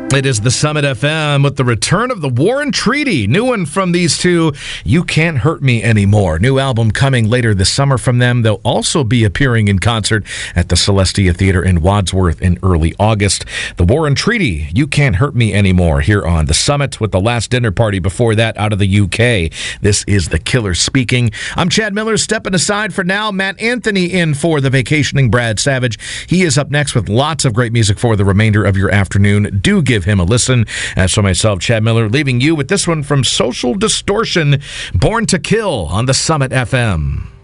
It is the Summit FM with the return of the War and Treaty. New one from these two, You Can't Hurt Me Anymore. New album coming later this summer from them. They'll also be appearing in concert at the Celestia Theater in Wadsworth in early August. The War and Treaty, You Can't Hurt Me Anymore, here on the Summit with the last dinner party before that out of the UK. This is The Killer speaking. I'm Chad Miller, stepping aside for now. Matt Anthony in for the vacationing Brad Savage. He is up next with lots of great music for the remainder of your afternoon. Do give him a listen. As for myself, Chad Miller, leaving you with this one from Social Distortion, Born to Kill on the Summit FM.